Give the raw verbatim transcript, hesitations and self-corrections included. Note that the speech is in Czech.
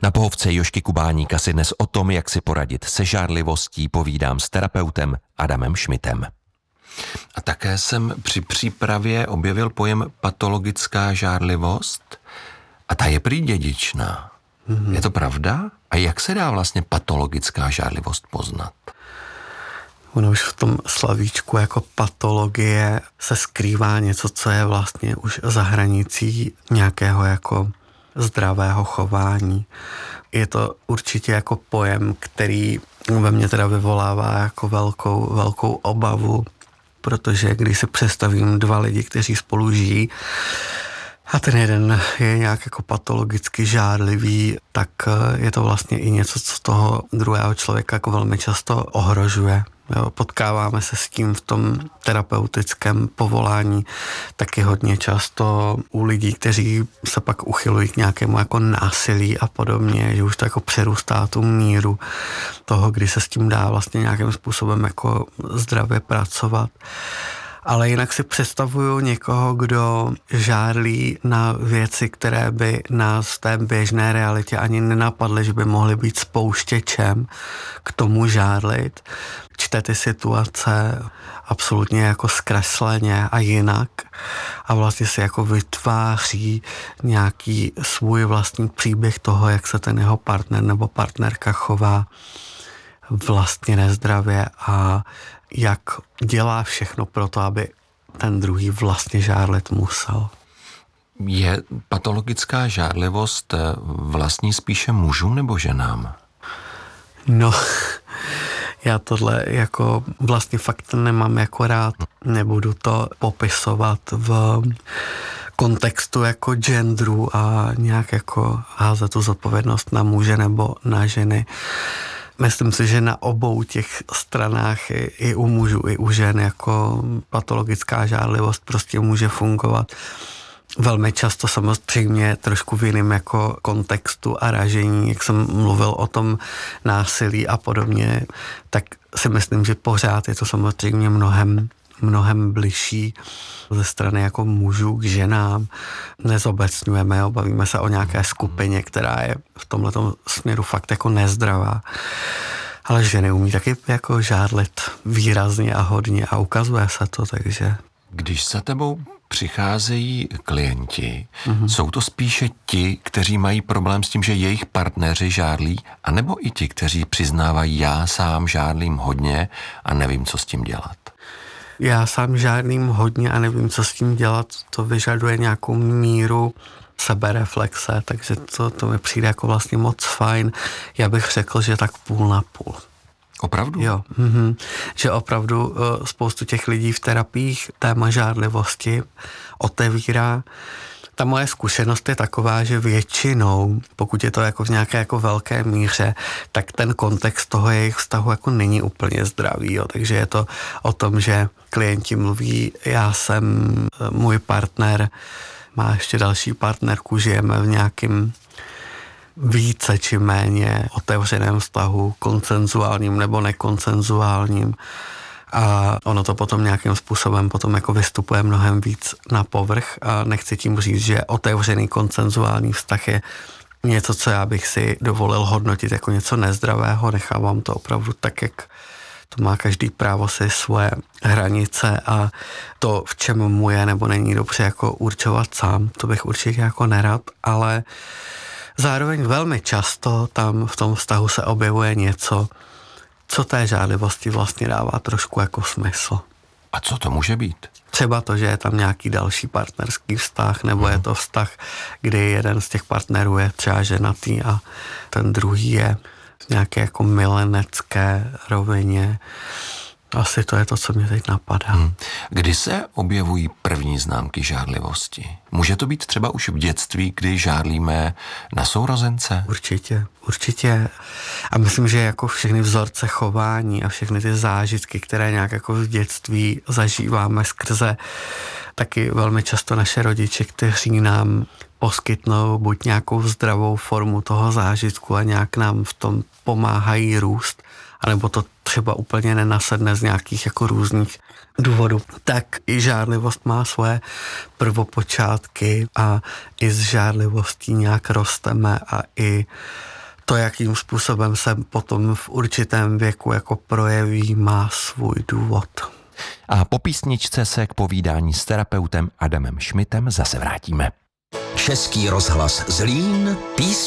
Na pohovce Jožky Kubáníka si dnes o tom, jak si poradit se žárlivostí, povídám s terapeutem Adamem Šmitem. A také jsem při přípravě objevil pojem patologická žárlivost a ta je prý dědičná. Mm-hmm. Je to pravda? A jak se dá vlastně patologická žárlivost poznat? Ono už v tom slavíčku jako patologie se skrývá něco, co je vlastně už za hranicí nějakého jako zdravého chování. Je to určitě jako pojem, který ve mně teda vyvolává jako velkou, velkou obavu, protože když si představím dva lidi, kteří spolu žijí a ten jeden je nějak jako patologicky žárlivý, tak je to vlastně i něco, co toho druhého člověka jako velmi často ohrožuje. Jo, potkáváme se s tím v tom terapeutickém povolání taky hodně často u lidí, kteří se pak uchylují k nějakému jako násilí a podobně, že už to jako přerůstá tu míru toho, kdy se s tím dá vlastně nějakým způsobem jako zdravě pracovat. Ale jinak si představuju někoho, kdo žárlí na věci, které by nás v té běžné realitě ani nenapadly, že by mohly být spouštěčem k tomu žárlit. Čte ty situace absolutně jako zkresleně a jinak a vlastně si jako vytváří nějaký svůj vlastní příběh toho, jak se ten jeho partner nebo partnerka chová vlastně nezdravě a jak dělá všechno pro to, aby ten druhý vlastně žárlit musel. Je patologická žárlivost vlastní spíše mužům nebo ženám? No, já tohle jako vlastně fakt nemám jako rád. Nebudu to popisovat v kontextu jako genderu a nějak jako házet tu zodpovědnost na muže nebo na ženy. Myslím si, že na obou těch stranách i, i u mužů, i u žen jako patologická žárlivost prostě může fungovat. Velmi často samozřejmě trošku v jiném jako kontextu a ražení, jak jsem mluvil o tom násilí a podobně, tak si myslím, že pořád je to samozřejmě mnohem mnohem bližší ze strany jako mužů k ženám. Nezobecňujeme, bavíme se o nějaké skupině, která je v tomhletom směru fakt jako nezdravá. Ale ženy umí taky jako žárlit výrazně a hodně a ukazuje se to, takže... Když za tebou přicházejí klienti, mm-hmm. jsou to spíše ti, kteří mají problém s tím, že jejich partneři žárlí, anebo i ti, kteří přiznávají, já sám žárlím hodně a nevím, co s tím dělat? Já sám žádným hodně a nevím, co s tím dělat. To vyžaduje nějakou míru sebereflexe, takže to, to mi přijde jako vlastně moc fajn. Já bych řekl, že tak půl na půl. Opravdu? Jo, mhm. Že opravdu uh, spoustu těch lidí v terapiích téma žárlivosti otevírá. Ta moje zkušenost je taková, že většinou, pokud je to jako v nějaké jako velké míře, tak ten kontext toho jejich vztahu jako není úplně zdravý. Jo. Takže je to o tom, že klienti mluví, já jsem, můj partner má ještě další partnerku, žijeme v nějakým více či méně otevřeném vztahu, konsenzuálním nebo nekonsenzuálním. A ono to potom nějakým způsobem potom jako vystupuje mnohem víc na povrch a nechci tím říct, že otevřený konsenzuální vztah je něco, co já bych si dovolil hodnotit jako něco nezdravého, nechávám to opravdu tak, jak to má každý právo si svoje hranice a to, v čem mu je nebo není dobře jako určovat sám, to bych určitě jako nerad, ale zároveň velmi často tam v tom vztahu se objevuje něco, co té žárlivosti vlastně dává trošku jako smysl. A co to může být? Třeba to, že je tam nějaký další partnerský vztah, nebo je to vztah, kdy jeden z těch partnerů je třeba ženatý a ten druhý je v nějaké jako milenecké rovině. Asi to je to, co mě teď napadá. Hmm. Kdy se objevují první známky žárlivosti? Může to být třeba už v dětství, kdy žárlíme na sourozence? Určitě, určitě. A myslím, že jako všechny vzorce chování a všechny ty zážitky, které nějak jako v dětství zažíváme skrze taky velmi často naše rodiče, kteří nám poskytnou buď nějakou zdravou formu toho zážitku a nějak nám v tom pomáhají růst, anebo to třeba úplně nenasedne z nějakých jako různých důvodů, tak i žárlivost má svoje prvopočátky a i s žárlivostí nějak rosteme a i to, jakým způsobem se potom v určitém věku jako projeví, má svůj důvod. A po písničce se k povídání s terapeutem Adamem Šmitem zase vrátíme. Český rozhlas Zlín, písnička.